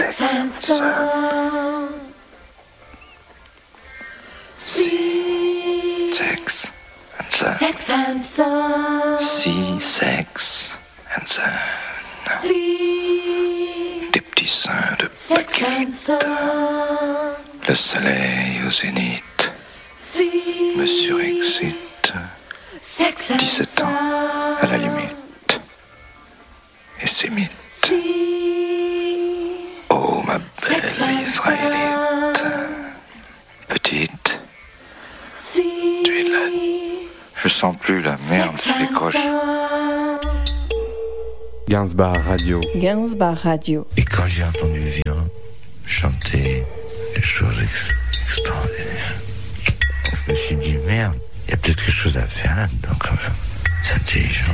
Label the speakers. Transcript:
Speaker 1: Sex and Sound.
Speaker 2: Sex and Sound.
Speaker 1: Sex and Sound.
Speaker 2: Sex and Sound. Des petits seins de
Speaker 1: Sex and Sound.
Speaker 2: Le soleil au zénith me surexcite. 17 ans à la limite. Et c'est mythe. Oh ma belle israélite. Petite. Tu es là. Je sens plus la merde, je décroche.
Speaker 3: Gainsbar Radio.
Speaker 4: Gainsbar Radio.
Speaker 2: Et quand j'ai entendu Vian chanter des choses extraordinaires, je me suis dit merde, il y a peut-être quelque chose à faire là-dedans quand même. C'est intelligent.